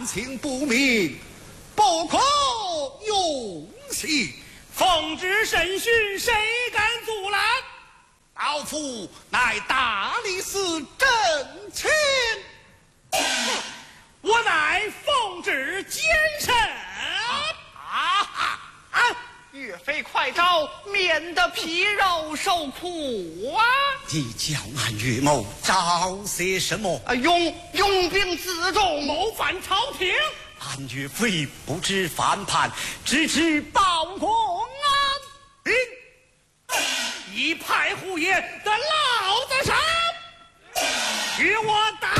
案情不明，不可用刑。 奉旨审讯，谁敢阻拦？ 老夫乃大理寺真卿， 我乃奉旨监审。 岳飞快招，免得皮肉受苦啊！ 你叫俺岳某招些什么？ 拥兵自重， 谋反朝廷。 俺岳飞不知反叛，只知报国安民。 一派胡言，得老子上！与我打！